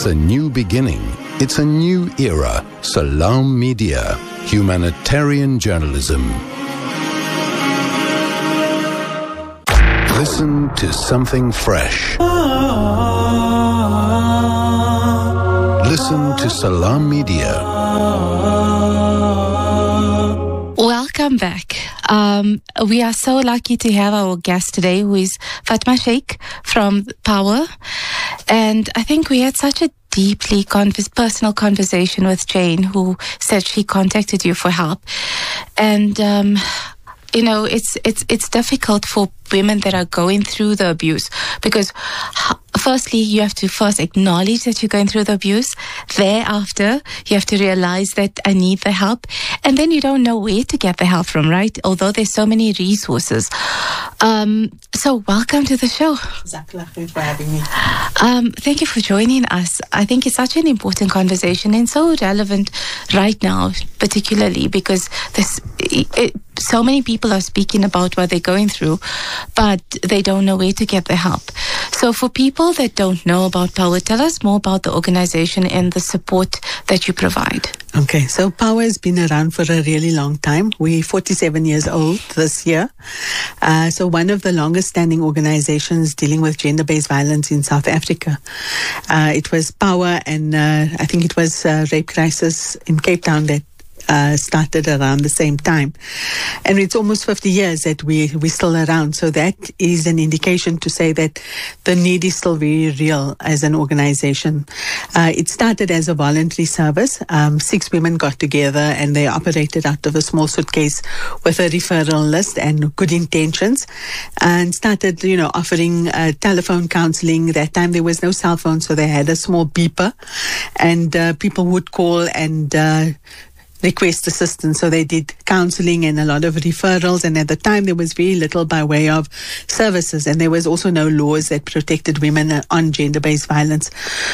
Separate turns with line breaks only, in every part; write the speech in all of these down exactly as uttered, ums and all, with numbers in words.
It's a new beginning. It's a new era. Salam Media. Humanitarian journalism. Listen to something fresh. Listen to Salam Media.
Welcome back. Um, we are so lucky to have our guest today, who is Fatma Sheikh from Power. And I think we had such a deeply converse, personal conversation with Jane, who said she contacted you for help. And, um, you know, it's, it's, it's difficult for women that are going through the abuse because firstly, you have to first acknowledge that you're going through the abuse. Thereafter, you have to realize that I need the help. And then you don't know where to get the help from, right? Although there's so many resources. Um, so welcome to the show.
Jazakallah khair for having me.
Um, thank you for joining us. I think it's such an important conversation and so relevant right now, particularly because there's it, so many people are speaking about what they're going through, but they don't know where to get the help. So for people that don't know about Power, tell us more about the organization and the support that you provide.
Okay, so Power has been around for a really long time. We're forty-seven years old this year. Uh, so one of the longest standing organizations dealing with gender-based violence in South Africa. Uh, it was Power and uh, I think it was uh, Rape Crisis in Cape Town that Uh, started around the same time. And it's almost fifty years that we, we're still around. So that is an indication to say that the need is still very real as an organization. Uh, it started as a voluntary service. Um, six women got together and they operated out of a small suitcase with a referral list and good intentions and started, you know, offering uh, telephone counseling. That time there was no cell phone, so they had a small beeper and uh, people would call and uh, request assistance. So they did counseling and a lot of referrals. And at the time, there was very little by way of services. And there was also no laws that protected women on gender-based violence.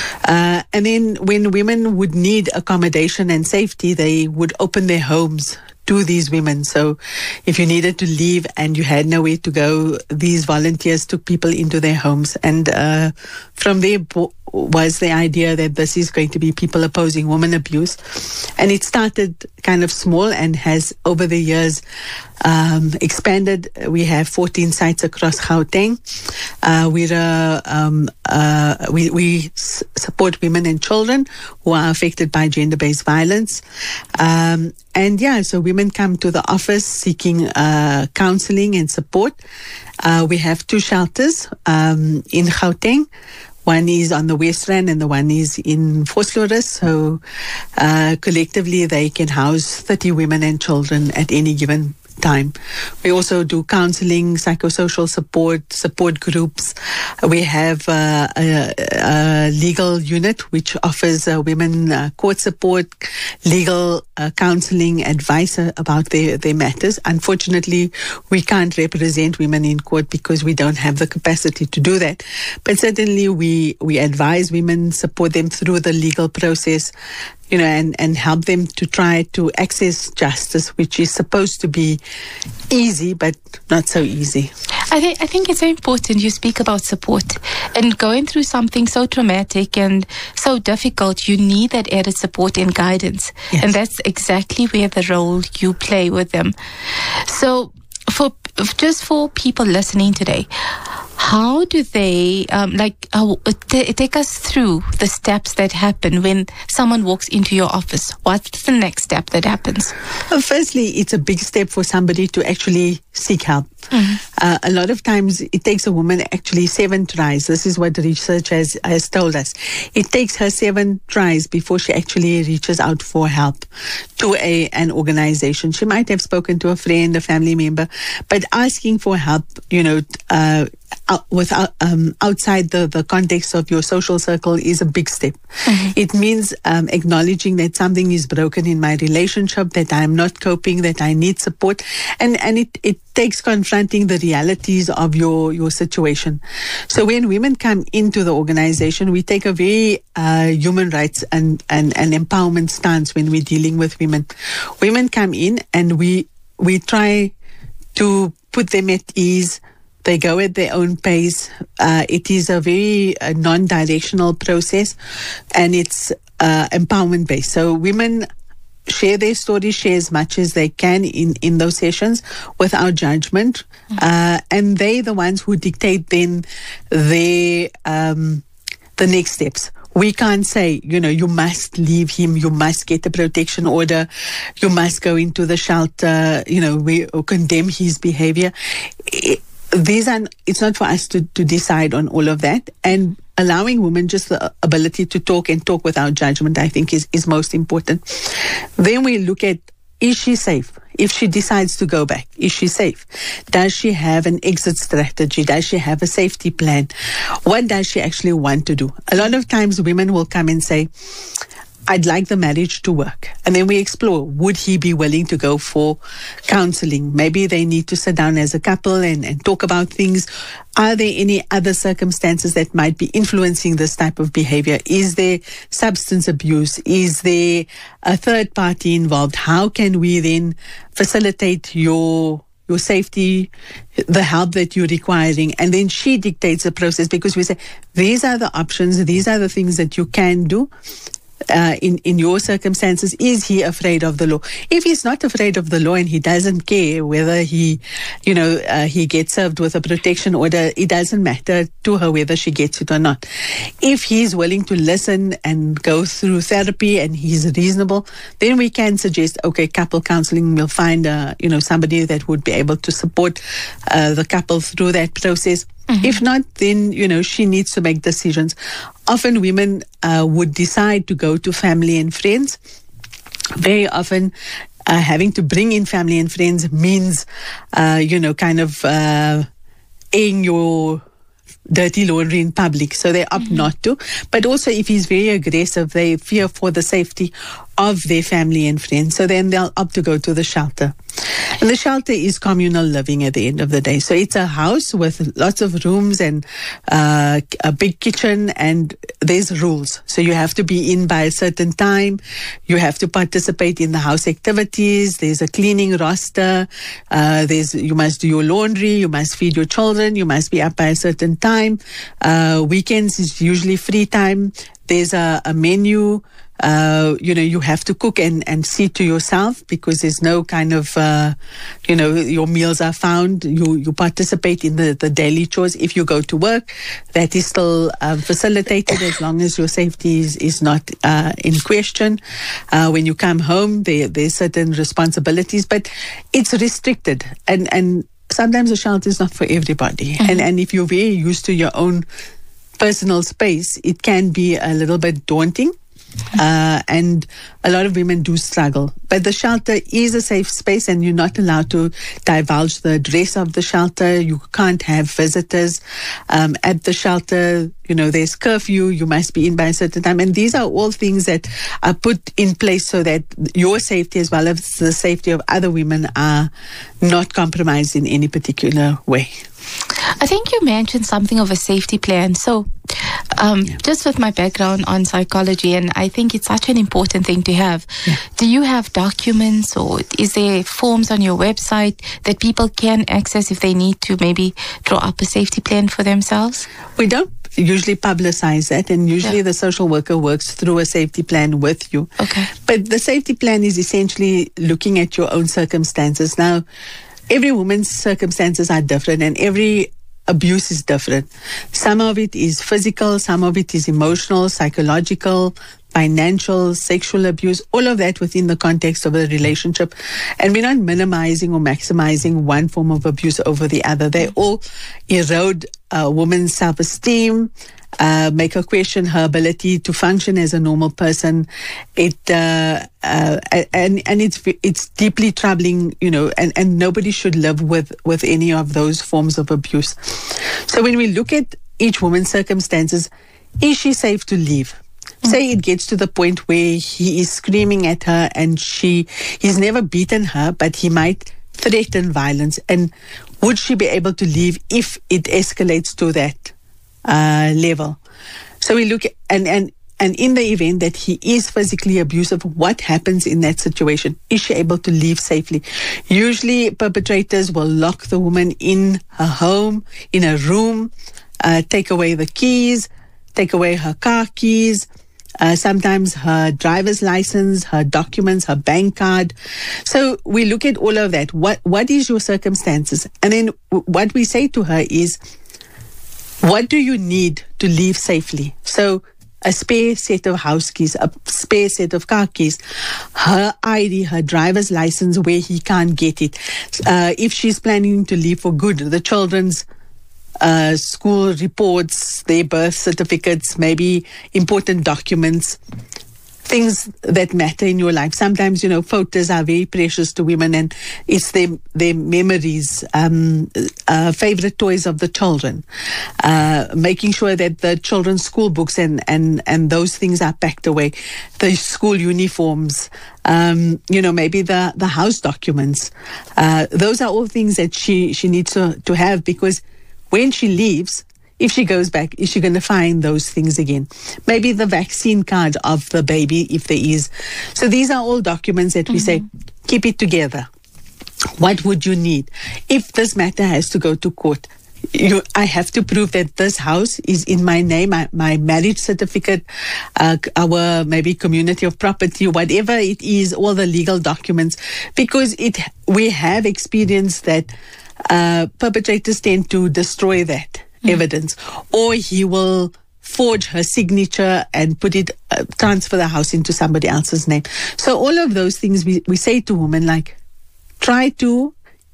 Uh, and then when women would need accommodation and safety, they would open their homes to these women. So if you needed to leave and you had nowhere to go, these volunteers took people into their homes. And uh, from there was the idea that this is going to be people opposing women abuse. And it started kind of small and has over the years um, expanded. We have fourteen sites across Gauteng. Uh, we're, uh, um, uh, we, we s- support women and children who are affected by gender-based violence. Um, and yeah, so women come to the office seeking uh, counseling and support. Uh, we have two shelters um, in Gauteng. One is on the West Rand and the one is in Vosloorus. So uh, collectively they can house thirty women and children at any given time. We also do counseling, psychosocial support, support groups. We have uh, a, a legal unit which offers uh, women uh, court support, legal uh, counseling, advice uh, about their, their matters. Unfortunately, we can't represent women in court because we don't have the capacity to do that. But certainly we, we advise women, support them through the legal process, you know, and, and help them to try to access justice, which is supposed to be easy, but not so easy.
I think I think it's so important you speak about support. And going through something so traumatic and so difficult, you need that added support and guidance.
Yes.
And that's exactly where the role you play with them. So for just for people listening today, how do they, um, like, uh, t- take us through the steps that happen when someone walks into your office? What's the next step that happens?
Well, firstly, it's a big step for somebody to actually seek help. Mm-hmm. Uh, a lot of times it takes a woman actually seven tries. This is what the research has, has told us. It takes her seven tries before she actually reaches out for help to a an organization. She might have spoken to a friend, a family member, but asking for help, you know, uh, out, without, um, outside the, the context of your social circle is a big step. Mm-hmm. It means um, acknowledging that something is broken in my relationship, that I'm not coping, that I need support. And, and it, it takes confronting the realities of your, your situation. So when women come into the organization, we take a very uh, human rights and, and, and empowerment stance when we're dealing with women. Women come in and we we try to put them at ease, They go at their own pace. Uh, it is a very uh, non-directional process, and it's uh, empowerment-based. So women share their stories, share as much as they can in, in those sessions without judgment. Mm-hmm. Uh, and they're the ones who dictate then their, um, the next steps. We can't say, you know, you must leave him, you must get a protection order, you must go into the shelter, you know, we or condemn his behavior. It, these are, it's not for us to, to decide on all of that. And allowing women just the ability to talk and talk without judgment, I think, is, is most important. Then we look at, is she safe? If she decides to go back, is she safe? Does she have an exit strategy? Does she have a safety plan? What does she actually want to do? A lot of times women will come and say, I'd like the marriage to work. And then we explore, would he be willing to go for counseling? Maybe they need to sit down as a couple and, and talk about things. Are there any other circumstances that might be influencing this type of behavior? Is there substance abuse? Is there a third party involved? How can we then facilitate your your safety, the help that you're requiring? And then she dictates the process, because we say, these are the options, these are the things that you can do. Uh, in, in your circumstances, is he afraid of the law? If he's not afraid of the law and he doesn't care whether he, you know, uh, he gets served with a protection order, it doesn't matter to her whether she gets it or not. If he's willing to listen and go through therapy and he's reasonable, then we can suggest, okay, couple counseling, we'll find, uh, you know, somebody that would be able to support uh, the couple through that process. Mm-hmm. If not, then, you know, she needs to make decisions. Often women uh, would decide to go to family and friends. Very often uh, having to bring in family and friends means, uh, you know, kind of uh, airing your dirty laundry in public. So they opt mm-hmm. not to. But also if he's very aggressive, they fear for the safety of their family and friends. So then they'll opt to go to the shelter. And the shelter is communal living at the end of the day. So it's a house with lots of rooms and uh, a big kitchen, and there's rules. So you have to be in by a certain time. You have to participate in the house activities. There's a cleaning roster. Uh, there's you must do your laundry. You must feed your children. You must be up by a certain time. Uh, weekends is usually free time. There's a, a menu. Uh, you know, you have to cook and, and see to yourself, because there's no kind of, uh, you know, your meals are found. You, you participate in the, the daily chores. If you go to work, that is still um, facilitated as long as your safety is, is not uh, in question. Uh, when you come home, there, there's certain responsibilities, but it's restricted. And, and sometimes a shelter is not for everybody. Mm-hmm. And, and if you're very used to your own personal space, it can be a little bit daunting. Uh, and a lot of women do struggle. But the shelter is a safe space, and you're not allowed to divulge the address of the shelter. You can't have visitors um, at the shelter. You know, there's curfew. You must be in by a certain time. And these are all things that are put in place so that your safety as well as the safety of other women are not compromised in any particular way.
I think you mentioned something of a safety plan. So um, yeah. just with my background on psychology, and I think it's such an important thing to have. Yeah. Do you have documents, or is there forms on your website that people can access if they need to maybe draw up a safety plan for themselves?
We don't usually publicize that, and usually yeah. the social worker works through a safety plan with you.
Okay.
But the safety plan is essentially looking at your own circumstances. Now, every woman's circumstances are different, and every abuse is different. Some of it is physical, some of it is emotional, psychological, financial, sexual abuse, all of that within the context of a relationship. And we're not minimizing or maximizing one form of abuse over the other. They all erode a woman's self-esteem, Uh, make her question her ability to function as a normal person. It uh, uh, and and it's it's deeply troubling, you know, and, and nobody should live with, with any of those forms of abuse. So when we look at each woman's circumstances, is she safe to leave? Mm-hmm. Say it gets to the point where he is screaming at her, and she he's never beaten her, but he might threaten violence. And would she be able to leave if it escalates to that Uh, level? So we look at, and, and and in the event that he is physically abusive, what happens in that situation? Is she able to leave safely? Usually perpetrators will lock the woman in her home, in a room, uh, take away the keys, take away her car keys, uh, sometimes her driver's license, her documents, her bank card. So we look at all of that. What What is your circumstances? And then w- what we say to her is, what do you need to leave safely? So a spare set of house keys, a spare set of car keys, her I D, her driver's license where he can't get it. Uh, if she's planning to leave for good, the children's uh, school reports, their birth certificates, maybe important documents, things that matter in your life. Sometimes, you know, photos are very precious to women, and it's their, their memories, um, uh, favorite toys of the children, uh, making sure that the children's school books and, and, and those things are packed away, the school uniforms, um, you know, maybe the, the house documents. Uh, those are all things that she, she needs to, to have, because when she leaves, if she goes back, is she going to find those things again? Maybe the vaccine card of the baby, if there is. So these are all documents that we mm-hmm. say, keep it together. What would you need? If this matter has to go to court, you, I have to prove that this house is in my name, my, my marriage certificate, uh, our maybe community of property, whatever it is, all the legal documents, because it we have experienced that uh, perpetrators tend to destroy that evidence, or he will forge her signature and put it, uh, transfer the house into somebody else's name. So all of those things we, we say to women, like, try to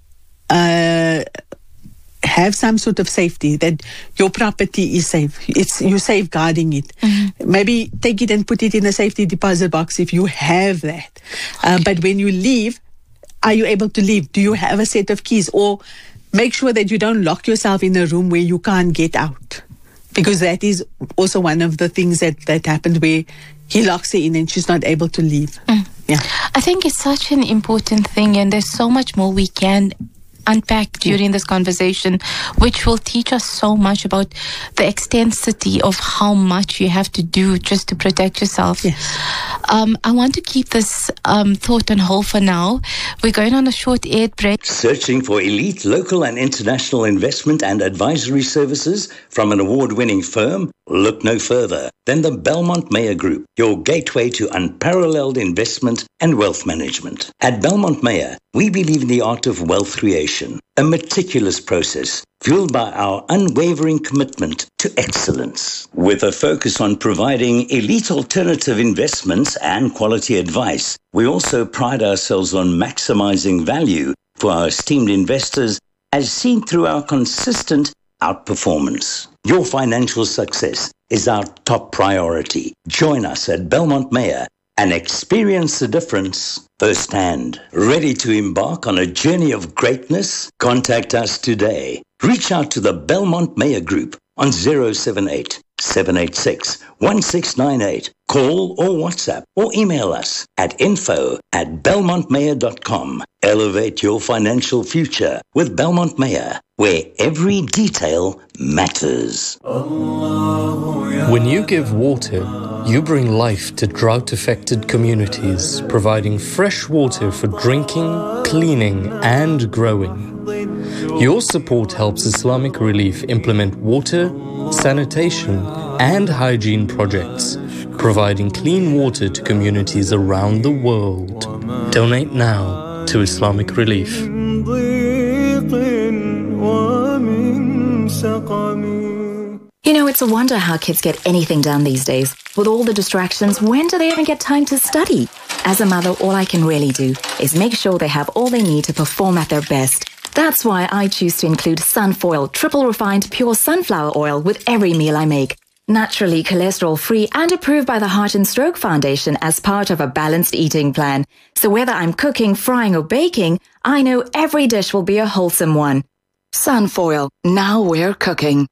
uh, have some sort of safety, that your property is safe. It's you're safeguarding it. Mm-hmm. Maybe take it and put it in a safety deposit box if you have that. Uh, but when you leave, are you able to leave? Do you have a set of keys? Or make sure that you don't lock yourself in a room where you can't get out, because that is also one of the things that, that happened, where he locks her in and she's not able to leave. Mm. Yeah,
I think it's such an important thing, and there's so much more we can unpack during yeah. this conversation, which will teach us so much about the extensity of how much you have to do just to protect yourself.
Yes.
Um, I want to keep this um, thought on hold for now. We're going on a short ad break.
Searching for elite local and international investment and advisory services from an award-winning firm? Look no further than the Belmont Meyer Group, your gateway to unparalleled investment and wealth management. At Belmont Meyer, we believe in the art of wealth creation, a meticulous process fueled by our unwavering commitment to excellence. With a focus on providing elite alternative investments and quality advice, we also pride ourselves on maximizing value for our esteemed investors, as seen through our consistent outperformance. Your financial success is our top priority. Join us at Belmont Meyer and experience the difference firsthand. Ready to embark on a journey of greatness? Contact us today. Reach out to the Belmont Meyer Group on zero seven eight, seven eight six, one six nine eight. Call or WhatsApp or email us at info at belmont mayer dot com. Elevate your financial future with Belmont Meyer, where every detail matters.
When you give water, you bring life to drought-affected communities, providing fresh water for drinking, cleaning, and growing. Your support helps Islamic Relief implement water, sanitation, and hygiene projects, providing clean water to communities around the world. Donate now to Islamic Relief.
You know, it's a wonder how kids get anything done these days. With all the distractions, when do they even get time to study? As a mother, all I can really do is make sure they have all they need to perform at their best. That's why I choose to include Sunfoil triple refined pure sunflower oil with every meal I make. Naturally cholesterol-free and approved by the Heart and Stroke Foundation as part of a balanced eating plan. So whether I'm cooking, frying or baking, I know every dish will be a wholesome one. Sunfoil, now we're cooking.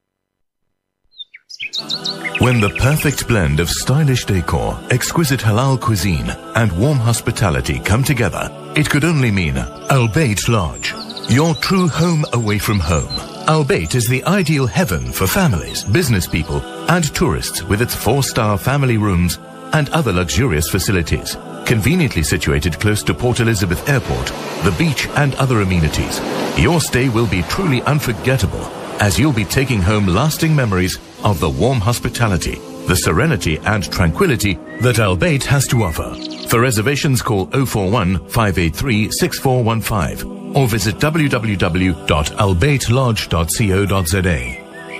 When the perfect blend of stylish decor, exquisite halal cuisine and warm hospitality come together, it could only mean Al Bayt Lodge, your true home away from home. Al Bayt is the ideal heaven for families, business people and tourists with its four-star family rooms and other luxurious facilities. Conveniently situated close to Port Elizabeth Airport, the beach and other amenities, your stay will be truly unforgettable as you'll be taking home lasting memories of the warm hospitality, the serenity and tranquility that Al Bayt has to offer. For reservations, call oh four one, five eight three, six four one five or visit w w w dot al bayt lodge dot co dot z a.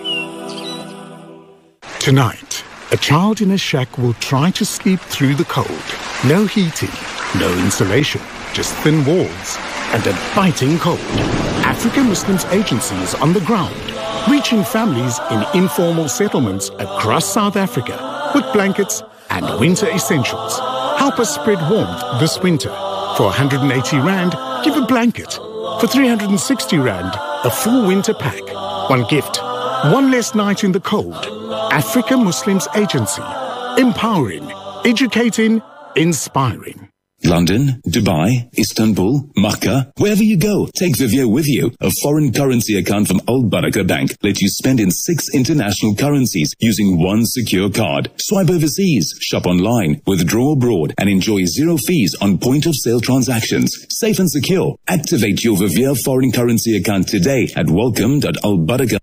Tonight, a child in a shack will try to sleep through the cold. No heating, no insulation, just thin walls and a biting cold. African Muslims Agency is on the ground, reaching families in informal settlements across South Africa with blankets and winter essentials. Help us spread warmth this winter. For one hundred eighty rand, give a blanket. For three hundred sixty rand, a full winter pack. One gift, one less night in the cold. African Muslims Agency. Empowering, educating, inspiring.
London, Dubai, Istanbul, Makkah, wherever you go, take Vivio with you. A foreign currency account from Al Barakah Bank lets you spend in six international currencies using one secure card. Swipe overseas, shop online, withdraw abroad, and enjoy zero fees on point-of-sale transactions. Safe and secure. Activate your Vivio foreign currency account today at welcome dot al barakah.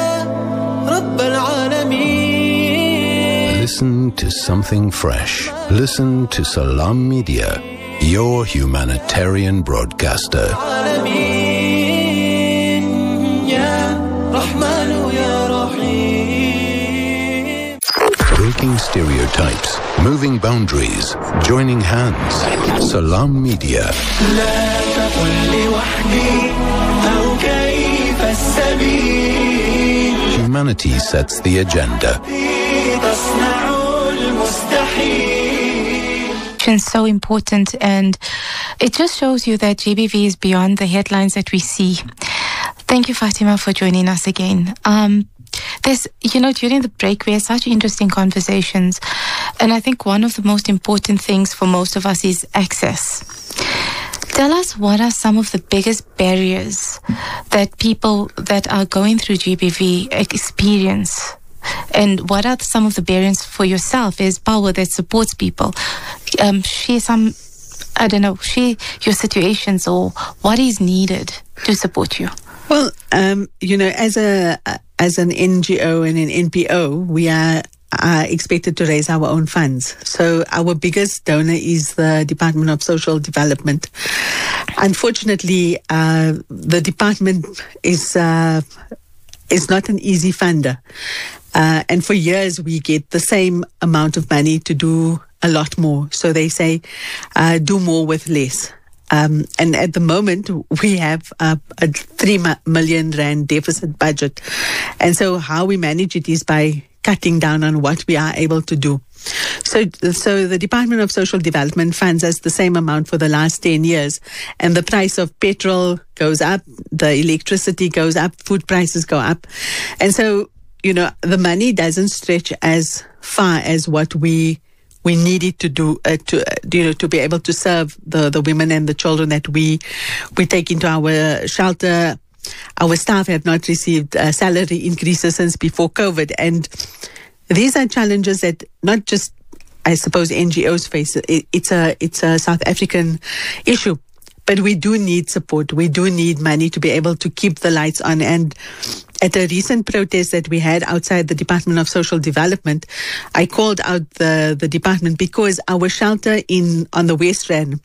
Listen to something fresh. Listen to Salam Media, your humanitarian broadcaster. Breaking stereotypes, moving boundaries, joining hands. Salam Media. Humanity sets the agenda.
It's so important, and it just shows you that G B V is beyond the headlines that we see. Thank you, Fatima, for joining us again. Um, there's, you know, during the break, we had such interesting conversations, and I think one of the most important things for most of us is access. Tell us, what are some of the biggest barriers that people that are going through G B V experience? And what are some of the barriers for yourself as Power that supports people? Um, share some, I don't know, share your situations or what is needed to support you.
Well, um, you know, as a as an N G O and an N P O, we are are expected to raise our own funds. So our biggest donor is the Department of Social Development. Unfortunately, uh, the department is uh, is not an easy funder. Uh, and for years, we get the same amount of money to do a lot more. So they say, uh, do more with less. Um, and at the moment, we have a, a three million rand deficit budget. And so how we manage it is by cutting down on what we are able to do. So, so the Department of Social Development funds us the same amount for the last ten years. And the price of petrol goes up, the electricity goes up, food prices go up. And so, you know, the money doesn't stretch as far as what we we needed to do uh, to uh, you know to be able to serve the, the women and the children that we we take into our shelter. Our staff have not received uh, salary increases since before COVID, and these are challenges that not just, I suppose, N G Os face. It, it's a it's a South African issue. But we do need support. We do need money to be able to keep the lights on. And at a recent protest that we had outside the Department of Social Development, I called out the, the department because our shelter in on the West Rand,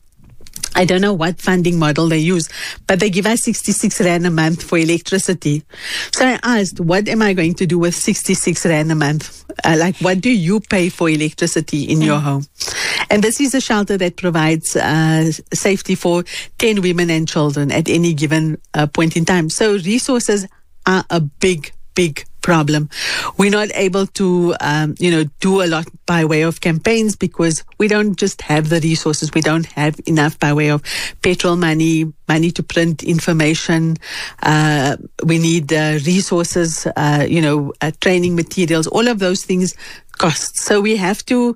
I don't know what funding model they use, but they give us sixty-six rand a month for electricity. So I asked, what am I going to do with sixty-six rand a month? Uh, like, what do you pay for electricity in your home? And this is a shelter that provides uh, safety for ten women and children at any given uh, point in time. So resources are a big, big problem. We're not able to, um, you know, do a lot by way of campaigns because we don't just have the resources. We don't have enough by way of petrol money, money to print information. Uh, we need uh, resources, uh, you know, uh, training materials. All of those things cost. So we have to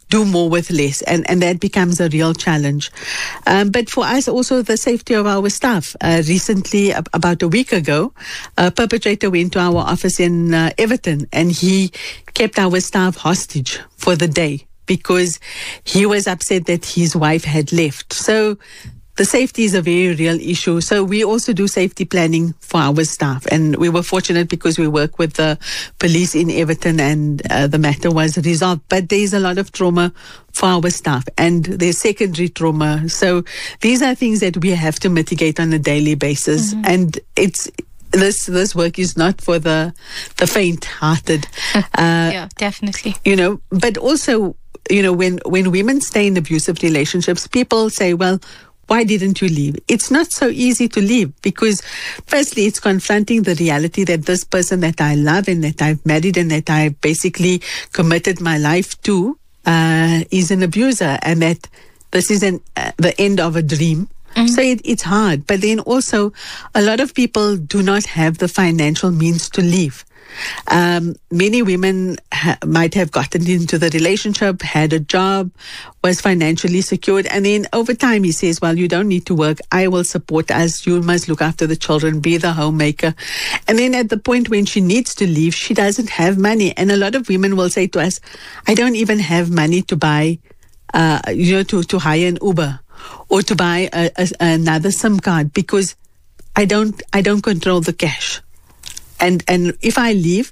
do more with less, and, and that becomes a real challenge. Um, but for us, also the safety of our staff. Uh, recently, ab- about a week ago, a perpetrator went to our office in uh, Everton, and he kept our staff hostage for the day because he was upset that his wife had left. So the safety is a very real issue. So we also do safety planning for our staff. And we were fortunate because we work with the police in Everton, and uh, the matter was resolved. But there is a lot of trauma for our staff, and there's secondary trauma. So these are things that we have to mitigate on a daily basis. Mm-hmm. And it's this this work is not for the the faint-hearted. Uh,
yeah, definitely.
You know, but also, you know, when, when women stay in abusive relationships, people say, well, why didn't you leave? It's not so easy to leave because, firstly, it's confronting the reality that this person that I love and that I've married and that I basically committed my life to uh, is an abuser, and that this is an, uh, the end of a dream. Mm-hmm. So it, it's hard. But then also, a lot of people do not have the financial means to leave. Um, many women ha- might have gotten into the relationship, had a job, was financially secured, and then over time he says, well, you don't need to work. I will support us. You must look after the children, be the homemaker. And then at the point when she needs to leave, she doesn't have money. And a lot of women will say to us, I don't even have money to buy, uh, you know, to, to hire an Uber or to buy a, a, another SIM card because I don't, I don't control the cash. And and if I leave,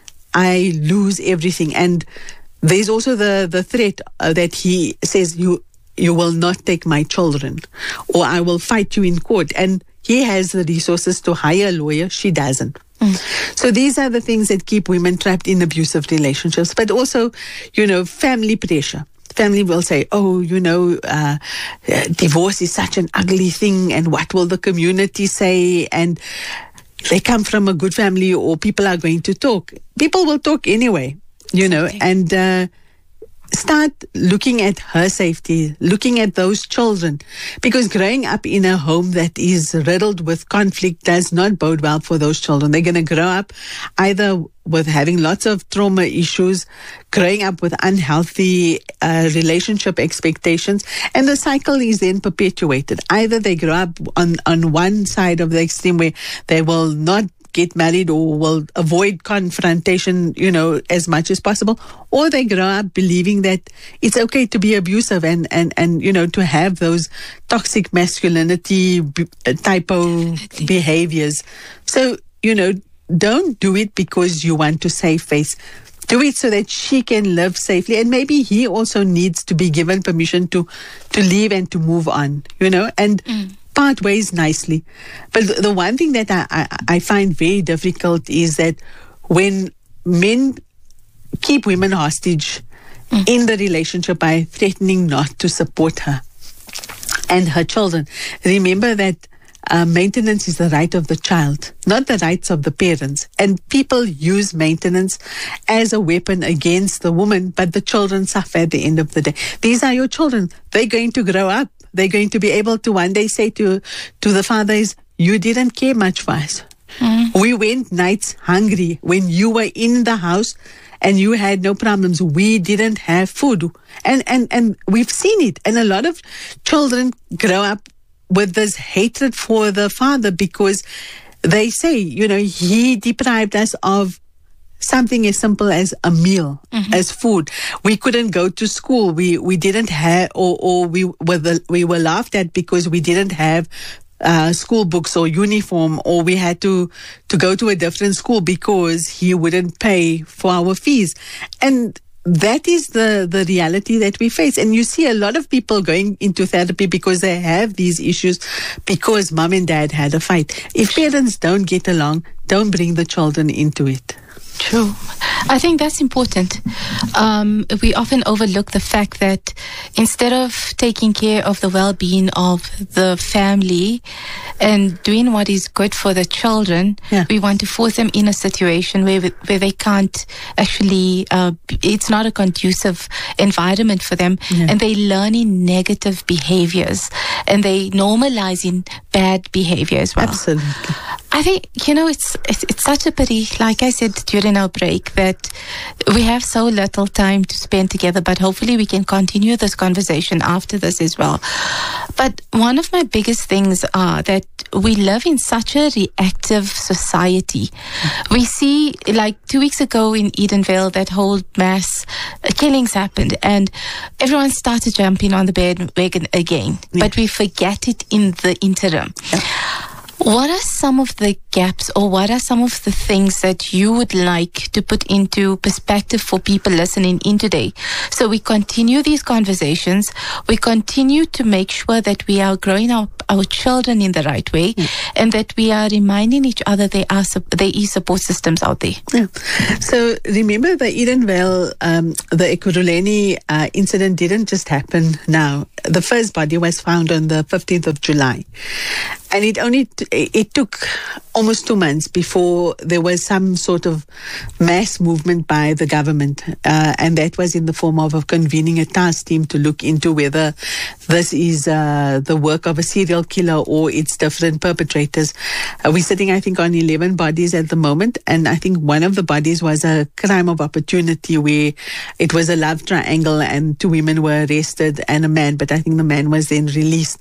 I lose everything. And there's also the, the threat uh, that he says, you you will not take my children, or I will fight you in court. And he has the resources to hire a lawyer. She doesn't. Mm. So these are the things that keep women trapped in abusive relationships. But also, you know, family pressure. Family will say, oh, you know, uh, divorce is such an ugly thing, and what will the community say? And they come from a good family, or people are going to talk. People will talk anyway, you know, okay. and uh, start looking at her safety, looking at those children. Because growing up in a home that is riddled with conflict does not bode well for those children. They're going to grow up either with having lots of trauma issues, growing up with unhealthy uh, relationship expectations, and the cycle is then perpetuated. Either they grow up on, on one side of the extreme where they will not get married or will avoid confrontation, you know, as much as possible, or they grow up believing that it's okay to be abusive and, and, and you know, to have those toxic masculinity b- type of behaviors. So, you know, don't do it because you want to save face. Do it so that she can live safely. And maybe he also needs to be given permission to, to leave and to move on, you know, and mm. part ways nicely. But the one thing that I, I, I find very difficult is that when men keep women hostage mm. in the relationship by threatening not to support her and her children, remember that Uh, maintenance is the right of the child, not the rights of the parents. And people use maintenance as a weapon against the woman, but the children suffer at the end of the day. These are your children. They're going to grow up. They're going to be able to one day say to, to the fathers, you didn't care much for us. Mm. We went nights hungry when you were in the house and you had no problems. We didn't have food. And, and, and we've seen it. And a lot of children grow up with this hatred for the father because they say, you know, he deprived us of something as simple as a meal, mm-hmm. as food. We couldn't go to school. We we didn't have, or or we were the, we were laughed at because we didn't have uh, school books or uniform, or we had to to go to a different school because he wouldn't pay for our fees. And that is the, the reality that we face. And you see a lot of people going into therapy because they have these issues because mom and dad had a fight. If parents don't get along, don't bring the children into it.
True. I think that's important. Um, we often overlook the fact that instead of taking care of the well-being of the family and doing what is good for the children, yeah. we want to force them in a situation where where they can't actually, uh, it's not a conducive environment for them, yeah. and they learning negative behaviors and they normalizing bad behavior as well.
Absolutely.
I think, you know, it's, it's it's such a pity, like I said during our break, that we have so little time to spend together, but hopefully we can continue this conversation after this as well. But one of my biggest things are that we live in such a reactive society. We see, like two weeks ago in Edenvale, that whole mass killings happened, and everyone started jumping on the bandwagon again, yeah. but we forget it in the interim. Yeah. What are some of the gaps, or what are some of the things that you would like to put into perspective for people listening in today? So we continue these conversations, we continue to make sure that we are growing up our children in the right way, mm. and that we are reminding each other there are there is support systems out there.
Yeah. So remember the Edenvale, um, the Ekurhuleni uh, incident didn't just happen now. The first body was found on the fifteenth of July. And it only t- it took almost two months before there was some sort of mass movement by the government, uh, and that was in the form of, of convening a task team to look into whether this is uh, the work of a serial killer or it's different perpetrators. Uh, we're sitting, I think, on eleven bodies at the moment, and I think one of the bodies was a crime of opportunity where it was a love triangle and two women were arrested and a man, but I think the man was then released.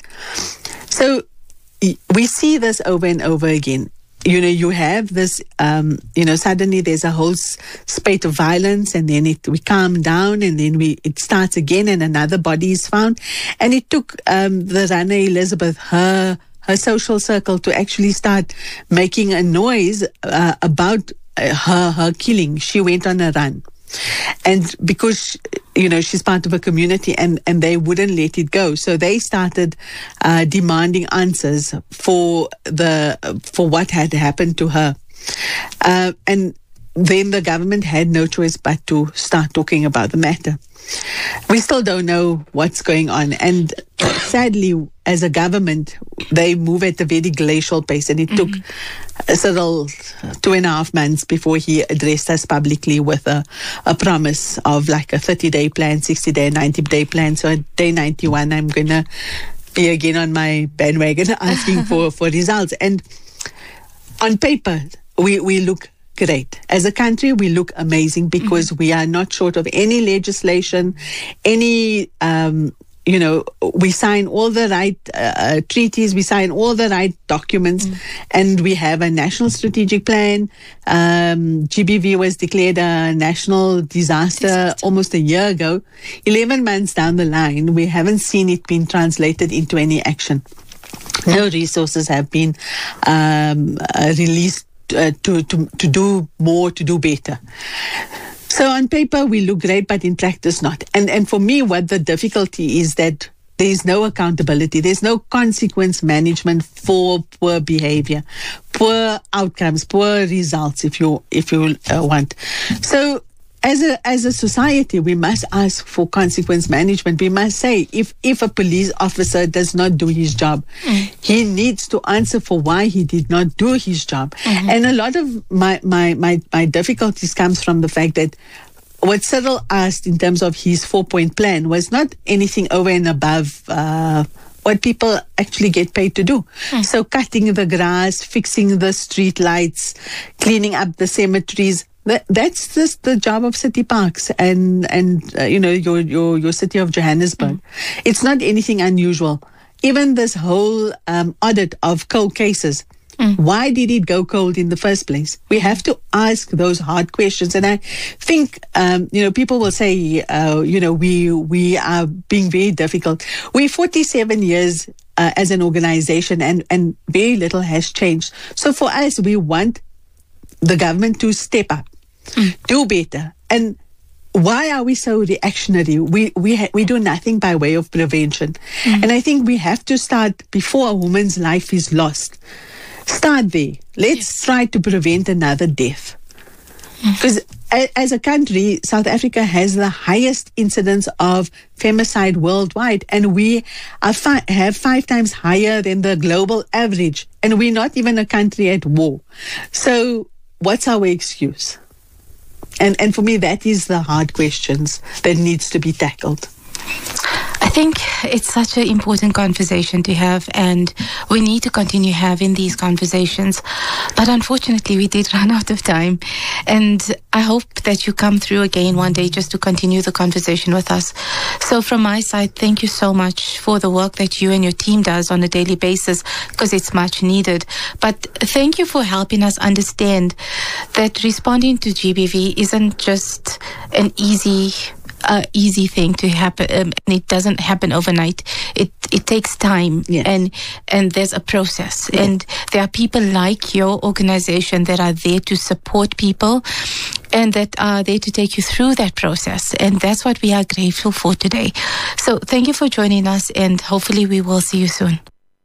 So we see this over and over again. You know, you have this, um, you know, suddenly there's a whole spate of violence, and then it we calm down, and then we it starts again, and another body is found. And it took um, the Rana Elizabeth, her her social circle, to actually start making a noise uh, about uh, her her killing. She went on a run. And because, you know, she's part of a community, and, and they wouldn't let it go. So they started uh, demanding answers for the for what had happened to her. Uh, and then the government had no choice but to start talking about the matter. We still don't know what's going on. And sadly, as a government, they move at a very glacial pace. And it mm-hmm. took Cyril two and a half months before he addressed us publicly with a, a promise of like a thirty-day plan, sixty-day, ninety-day plan. So at day ninety-one, I'm going to be again on my bandwagon asking for, for results. And on paper, we, we look great. As a country, we look amazing because mm-hmm. we are not short of any legislation, any, um, you know, we sign all the right uh, treaties, we sign all the right documents, mm. and we have a national strategic plan. Um, G B V was declared a national disaster almost a year ago. eleven months down the line, we haven't seen it being translated into any action. No resources have been um, uh, released Uh, to, to to do more, to do better. So on paper we look great, but in practice not. And and for me, what the difficulty is that there is no accountability. There's no consequence management for poor behavior, poor outcomes, poor results, if you if you uh, want. So As a as a society, we must ask for consequence management. We must say, if, if a police officer does not do his job, mm. he needs to answer for why he did not do his job. Mm-hmm. And a lot of my, my, my, my difficulties comes from the fact that what Cyril asked in terms of his four-point plan was not anything over and above uh, what people actually get paid to do. Mm. So cutting the grass, fixing the street lights, cleaning up the cemeteries, That, that's just the job of city parks and, and uh, you know, your, your, your city of Johannesburg. Mm. It's not anything unusual. Even this whole um, audit of cold cases. Mm. Why did it go cold in the first place? We have to ask those hard questions. And I think, um, you know, people will say, uh, you know, we, we are being very difficult. We're forty-seven years uh, as an organization, and, and very little has changed. So for us, we want the government to step up. Mm. Do better. And why are we so reactionary? We we ha- we do nothing by way of prevention. Mm. And I think we have to start before a woman's life is lost. Start there. Let's yes. try to prevent another death. Because mm. a- as a country, South Africa has the highest incidence of femicide worldwide, and we are fi- have five times higher than the global average. And we're not even a country at war. So what's our excuse? And and for me, that is the hard questions that needs to be tackled.
I think it's such an important conversation to have, and we need to continue having these conversations. But unfortunately, we did run out of time. And I hope that you come through again one day just to continue the conversation with us. So from my side, thank you so much for the work that you and your team does on a daily basis, because it's much needed. But thank you for helping us understand that responding to G B V isn't just an easy Uh, easy thing to happen, um, and it doesn't happen overnight. It it takes time,
yes.
and and there's a process,
yes.
and there are people like your organization that are there to support people, and that are there to take you through that process, and that's what we are grateful for today. So thank you for joining us, and hopefully we will see you soon.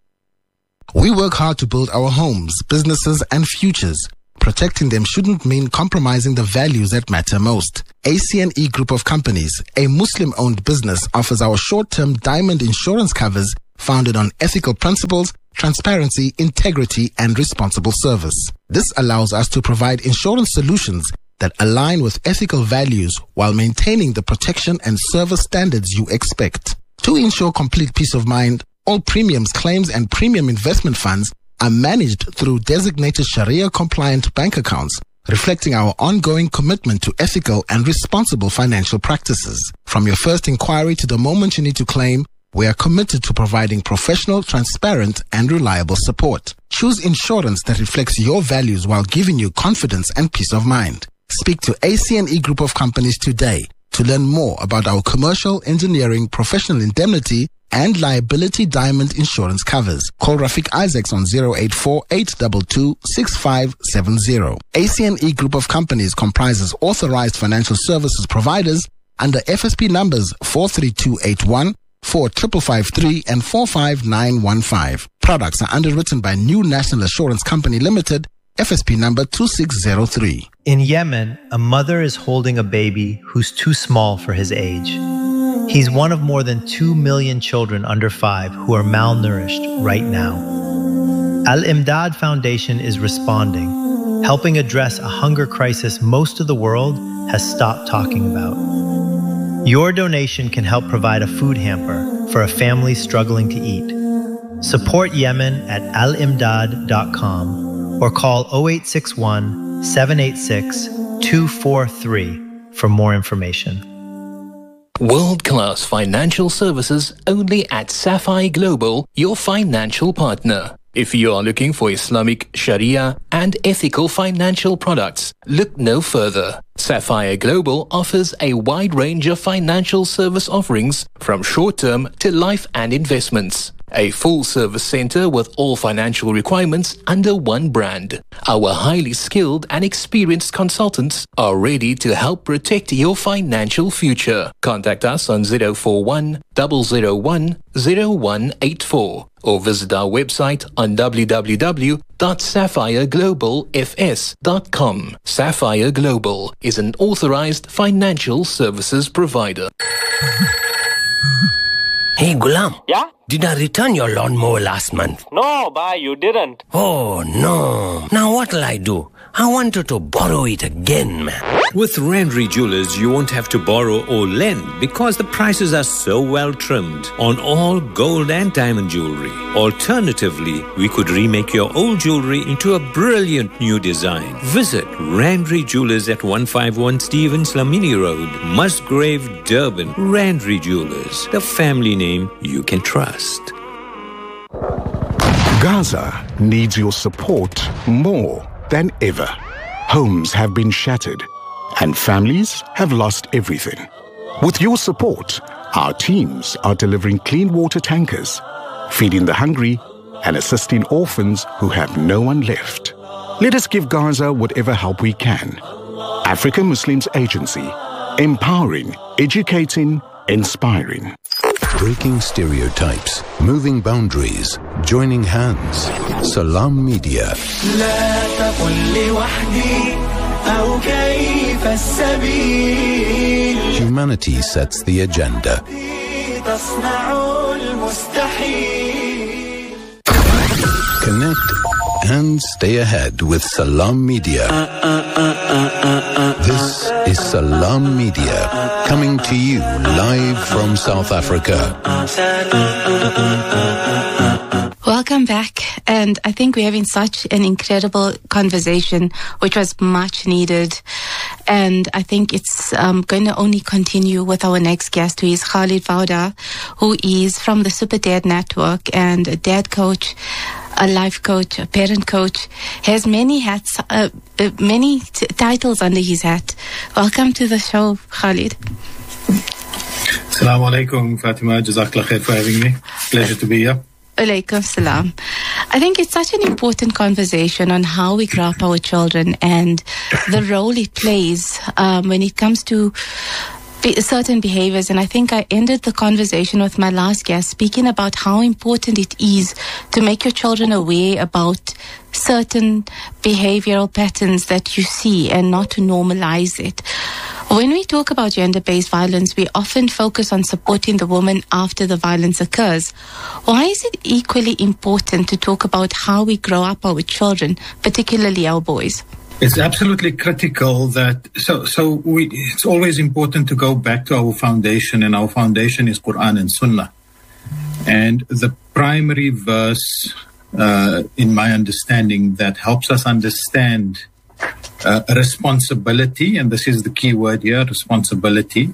We work hard to build our homes, businesses, and futures. Protecting them shouldn't mean compromising the values that matter most. A C N E Group of Companies, a Muslim-owned business, offers our short-term diamond insurance covers founded on ethical principles, transparency, integrity, and responsible service. This allows us to provide insurance solutions that align with ethical values while maintaining the protection and service standards you expect. To ensure complete peace of mind, all premiums, claims, and premium investment funds are managed through designated Sharia-compliant bank accounts, reflecting our ongoing commitment to ethical and responsible financial practices. From your first inquiry to the moment you need to claim, we are committed to providing professional, transparent, and reliable support. Choose insurance that reflects your values while giving you confidence and peace of mind. Speak to A C N E Group of Companies today to learn more about our commercial, engineering, professional indemnity, and liability diamond insurance covers. Call Rafiq Isaacs on zero eight four, eight two two, six five seven zero. A C N E Group of Companies comprises authorized financial services providers under F S P numbers four three two eight one, four five five three, and four five nine one five. Products are underwritten by New National Assurance Company Limited, F S P number two six zero three.
In Yemen, a mother is holding a baby who's too small for his age. He's one of more than two million children under five who are malnourished right now. Al-Imdad Foundation is responding, helping address a hunger crisis most of the world has stopped talking about. Your donation can help provide a food hamper for a family struggling to eat. Support Yemen at al imdad dot com or call zero eight six one, seven eight six, two four three for more information.
World-class financial services only at Sapphire Global, your financial partner. If you are looking for Islamic, Sharia, and ethical financial products, look no further. Sapphire Global offers a wide range of financial service offerings from short-term to life and investments. A full-service center with all financial requirements under one brand. Our highly skilled and experienced consultants are ready to help protect your financial future. Contact us on zero four one, zero zero one, zero one eight four or visit our website on w w w dot sapphire global f s dot com. Sapphire Global is an authorized financial services provider.
Hey, Gulam.
Yeah?
Did I return your lawnmower last month?
No, bhai, you didn't.
Oh, no. Now what'll I do? I wanted to borrow it again, man.
With Randry Jewelers, you won't have to borrow or lend because the prices are so well trimmed on all gold and diamond jewelry. Alternatively, we could remake your old jewelry into a brilliant new design. Visit Randry Jewelers at one fifty-one Stevens Lamini Road, Musgrave, Durban. Randry Jewelers, the family name you can trust.
Gaza needs your support more than ever. Homes have been shattered and families have lost everything. With your support, our teams are delivering clean water tankers, feeding the hungry and assisting orphans who have no one left. Let us give Gaza whatever help we can. African Muslims Agency, empowering, educating, inspiring.
Breaking stereotypes, moving boundaries, joining hands. Salam Media. Humanity sets the agenda. Connect and stay ahead with Salam Media. This is Salam Media, coming to you live from South Africa.
Welcome back, and I think we're having such an incredible conversation, which was much needed, and I think it's um, going to only continue with our next guest, who is Khalid Vauda, who is from the Super Dad Network and a dad coach, a life coach, a parent coach, has many hats, uh, uh, many t- titles under his hat. Welcome to the show, Khalid.
Assalamu alaikum, Fatima. Jazakallah khair for having me. Pleasure to be here.
Alaikum salam. I think it's such an important conversation on how we grow up our children and the role it plays um, when it comes to be certain behaviors. And I think I ended the conversation with my last guest speaking about how important it is to make your children aware about certain behavioral patterns that you see and not to normalize it. When we talk about gender-based violence, we often focus on supporting the woman after the violence occurs. Why is it equally important to talk about how we grow up our children, particularly our boys?
It's absolutely critical that, so, so we, it's always important to go back to our foundation, and our foundation is Quran and Sunnah. And the primary verse, uh, in my understanding, that helps us understand Uh, responsibility, and this is the key word here, responsibility,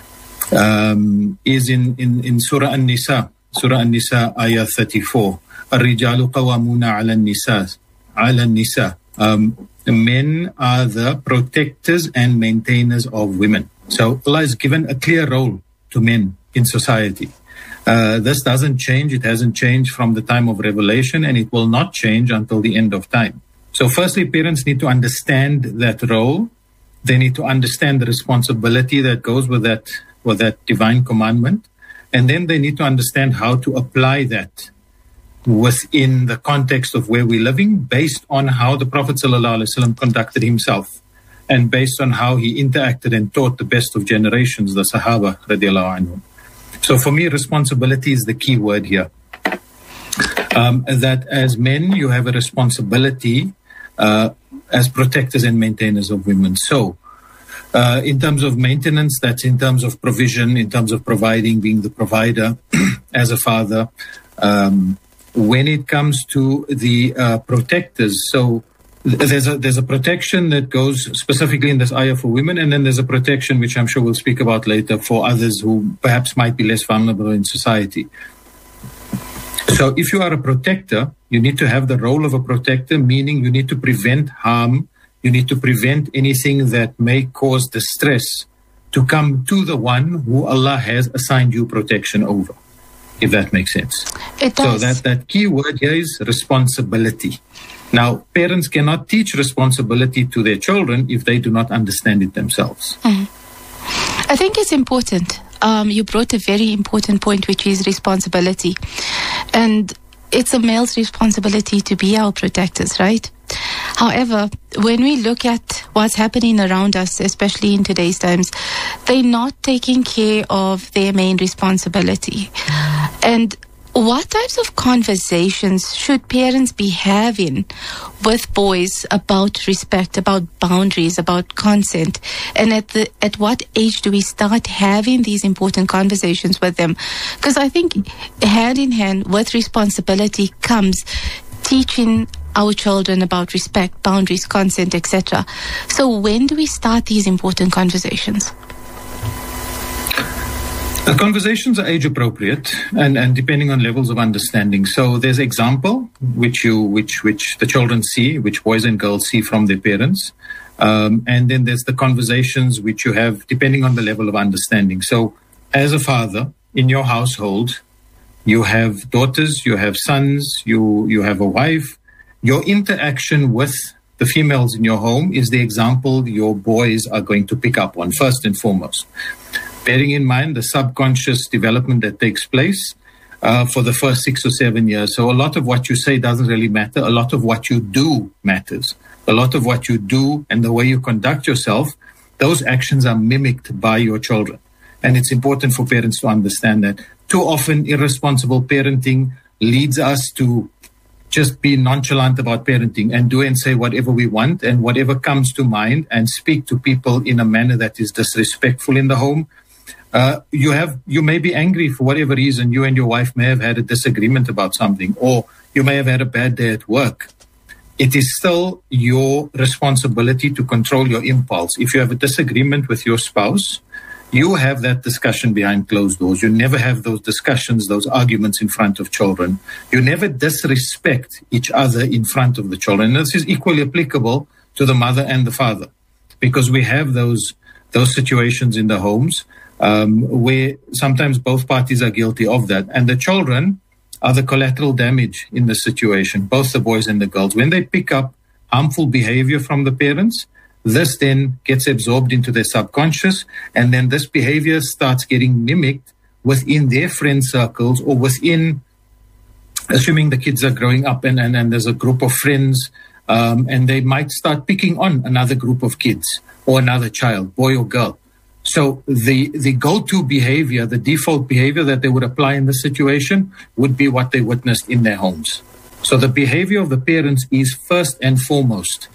um, is in, in, in Surah An-Nisa, Surah An-Nisa, Ayah thirty-four. الرجال قوامون على النساء على النساء. Um, men are the protectors and maintainers of women. So Allah has given a clear role to men in society. Uh, this doesn't change. It hasn't changed from the time of revelation, and it will not change until the end of time. So firstly, parents need to understand that role. They need to understand the responsibility that goes with that, with that divine commandment. And then they need to understand how to apply that within the context of where we're living, based on how the Prophet ﷺ conducted himself, and based on how he interacted and taught the best of generations, the Sahaba radiallahu anhum. So for me, responsibility is the key word here. Um, that as men, you have a responsibility Uh, as protectors and maintainers of women. So, uh, in terms of maintenance, that's in terms of provision, in terms of providing, being the provider as a father. Um, when it comes to the uh, protectors, so th- there's a there's a protection that goes specifically in this ayah for women, and then there's a protection which I'm sure we'll speak about later for others who perhaps might be less vulnerable in society. So if you are a protector, you need to have the role of a protector, meaning you need to prevent harm. You need to prevent anything that may cause distress to come to the one who Allah has assigned you protection over, if that makes sense.
It does.
So that, that key word here is responsibility. Now, parents cannot teach responsibility to their children if they do not understand it themselves.
Mm. I think it's important. Um, you brought a very important point, which is responsibility. And it's a male's responsibility to be our protectors, right? However, when we look at what's happening around us, especially in today's times, they're not taking care of their main responsibility. And what types of conversations should parents be having with boys about respect, about boundaries, about consent? And at the at what age do we start having these important conversations with them? Because I think hand in hand with responsibility comes teaching our children about respect, boundaries, consent, et cetera. So when do we start these important conversations?
The conversations are age appropriate and, and depending on levels of understanding. So there's example which you which which the children see, which boys and girls see from their parents. Um, and then there's the conversations which you have depending on the level of understanding. So as a father in your household, you have daughters, you have sons, you you have a wife. Your interaction with the females in your home is the example your boys are going to pick up on first and foremost. Bearing in mind the subconscious development that takes place uh, for the first six or seven years. So a lot of what you say doesn't really matter. A lot of what you do matters. A lot of what you do and the way you conduct yourself, those actions are mimicked by your children. And it's important for parents to understand that. Too often, irresponsible parenting leads us to just be nonchalant about parenting and do and say whatever we want and whatever comes to mind and speak to people in a manner that is disrespectful in the home. Uh, you have, you may be angry for whatever reason. You and your wife may have had a disagreement about something, or you may have had a bad day at work. It is still your responsibility to control your impulse. If you have a disagreement with your spouse, you have that discussion behind closed doors. You never have those discussions, those arguments in front of children. You never disrespect each other in front of the children. And this is equally applicable to the mother and the father, because we have those those situations in the homes um, where sometimes both parties are guilty of that. And the children are the collateral damage in the situation, both the boys and the girls. When they pick up harmful behavior from the parents, this then gets absorbed into their subconscious, and then this behavior starts getting mimicked within their friend circles, or within, assuming the kids are growing up and, and, and there's a group of friends, um, and they might start picking on another group of kids or another child, boy or girl. So the, the go-to behavior, the default behavior that they would apply in this situation would be what they witnessed in their homes. So the behavior of the parents is first and foremost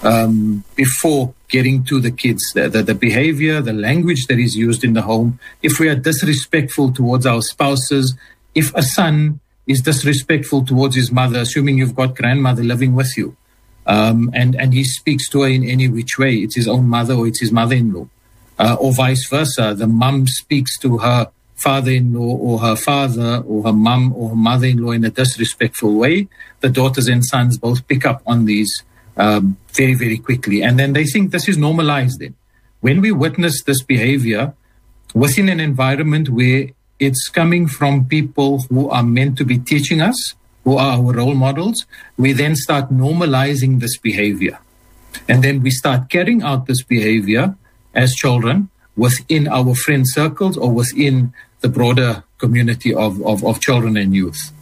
um, before getting to the kids. The, the, the behavior, the language that is used in the home. If we are disrespectful towards our spouses, if a son is disrespectful towards his mother, assuming you've got grandmother living with you, um, and, and he speaks to her in any which way, it's his own mother or it's his mother-in-law. Uh, or vice versa, the mum speaks to her father-in-law or her father or her mum or her mother-in-law in a disrespectful way, the daughters and sons both pick up on these um, very, very quickly. And then they think this is normalized then. When we witness this behavior within an environment where it's coming from people who are meant to be teaching us, who are our role models, we then start normalizing this behavior. And then we start carrying out this behavior as children within our friend circles or within the broader community of, of, of children and youth.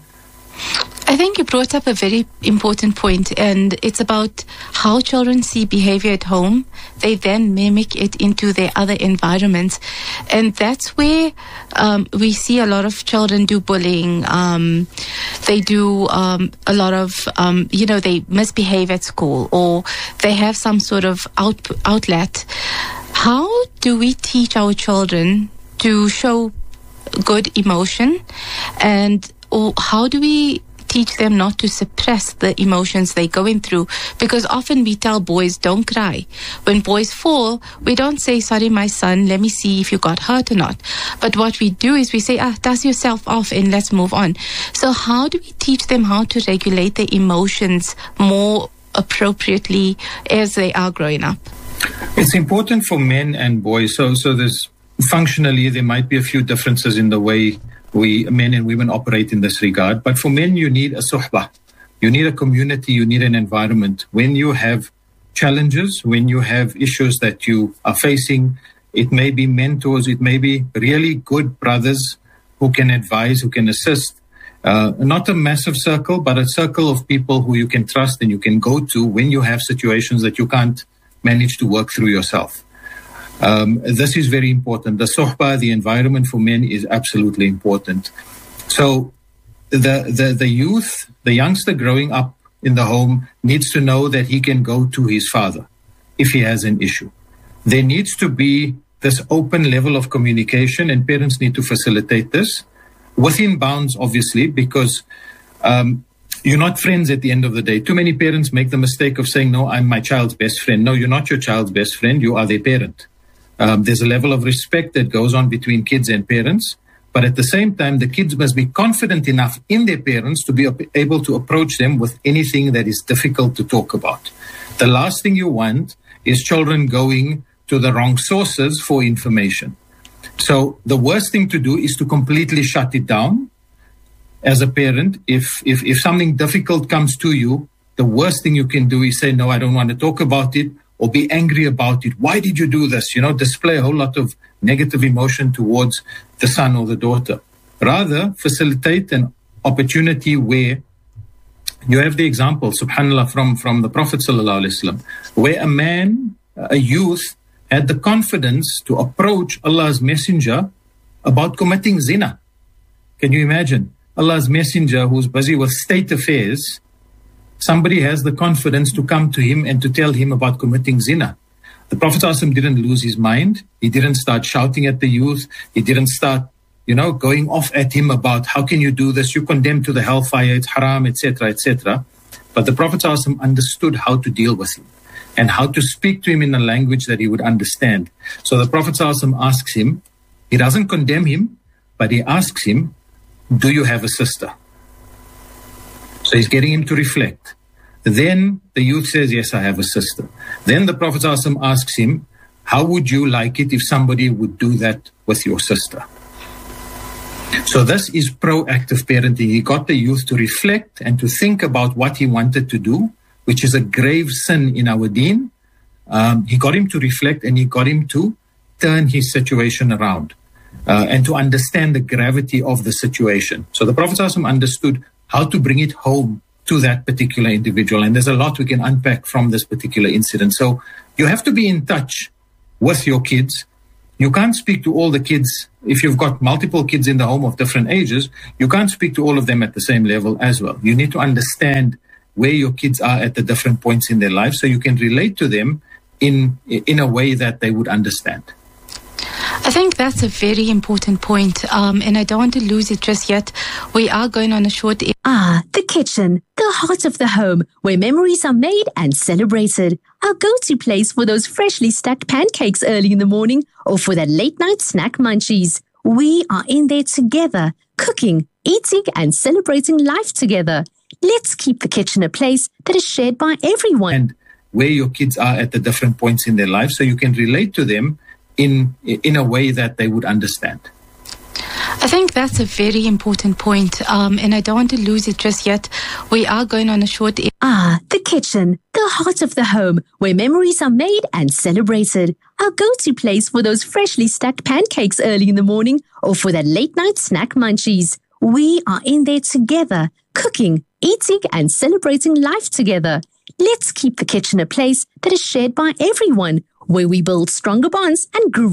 I think you brought up a very important point, and it's about how children see behavior at home. They then mimic it into their other environments. And that's where um, we see a lot of children do bullying. Um, they do um, a lot of, um, you know, they misbehave at school, or they have some sort of out, outlet. How do we teach our children to show good emotion, and or how do we teach them not to suppress the emotions they're going through? Because often we tell boys, don't cry. When boys fall, we don't say, sorry, my son, let me see if you got hurt or not. But what we do is we say, ah, dust yourself off and let's move on. So how do we teach them how to regulate their emotions more appropriately as they are growing up?
It's important for men and boys. So, so there's functionally, there might be a few differences in the way we, men and women, operate in this regard. But for men, you need a suhbah. You need a community. You need an environment. When you have challenges, when you have issues that you are facing, it may be mentors. It may be really good brothers who can advise, who can assist. Uh, not a massive circle, but a circle of people who you can trust and you can go to when you have situations that you can't manage to work through yourself. Um, this is very important. The suhbah, the environment for men, is absolutely important. So the, the, the youth, the youngster growing up in the home needs to know that he can go to his father if he has an issue. There needs to be this open level of communication, and parents need to facilitate this within bounds, obviously, because um, you're not friends at the end of the day. Too many parents make the mistake of saying, no, I'm my child's best friend. No, you're not your child's best friend. You are their parent. Um, there's a level of respect that goes on between kids and parents. But at the same time, the kids must be confident enough in their parents to be able to approach them with anything that is difficult to talk about. The last thing you want is children going to the wrong sources for information. So the worst thing to do is to completely shut it down. As a parent, if, if, if something difficult comes to you, the worst thing you can do is say, no, I don't want to talk about it, or be angry about it. Why did you do this? You know, display a whole lot of negative emotion towards the son or the daughter. Rather, facilitate an opportunity where you have the example, subhanAllah, from, from the Prophet sallallahu alaihi wasallam, where a man, a youth, had the confidence to approach Allah's messenger about committing zina. Can you imagine? Allah's messenger, who's busy with state affairs, somebody has the confidence to come to him and to tell him about committing zina. The Prophet ﷺ didn't lose his mind. He didn't start shouting at the youth. He didn't start, you know, going off at him about how can you do this? You're condemned to the hellfire. It's haram, et cetera, et cetera. But the Prophet ﷺ understood how to deal with him and how to speak to him in a language that he would understand. So the Prophet ﷺ asks him, he doesn't condemn him, but he asks him, do you have a sister? So he's getting him to reflect. Then the youth says, yes, I have a sister. Then the Prophet ﷺ asks him, how would you like it if somebody would do that with your sister? So this is proactive parenting. He got the youth to reflect and to think about what he wanted to do, which is a grave sin in our deen. Um, he got him to reflect and he got him to turn his situation around uh, and to understand the gravity of the situation. So the Prophet ﷺ understood how to bring it home to that particular individual. And there's a lot we can unpack from this particular incident. So you have to be in touch with your kids. You can't speak to all the kids. If you've got multiple kids in the home of different ages, you can't speak to all of them at the same level as well. You need to understand where your kids are at the different points in their life so you can relate to them in in a way that they would understand.
I think that's a very important point, um, and I don't want to lose it just yet. We are going on a short...
Ah, the kitchen, the heart of the home, where memories are made and celebrated. Our go-to place for those freshly stacked pancakes early in the morning or for that late-night snack munchies. We are in there together, cooking, eating and celebrating life together. Let's keep the kitchen a place that is shared by everyone.
And where your kids are at the different points in their life so you can relate to them in in a way that they would understand.
I think that's a very important point, um, and I don't want to lose it just yet. We are going on a short...
Ah, the kitchen, the heart of the home, where memories are made and celebrated. Our go-to place for those freshly stacked pancakes early in the morning or for that late-night snack munchies. We are in there together, cooking, eating and celebrating life together. Let's keep the kitchen a place that is shared by everyone, where we build stronger bonds and grow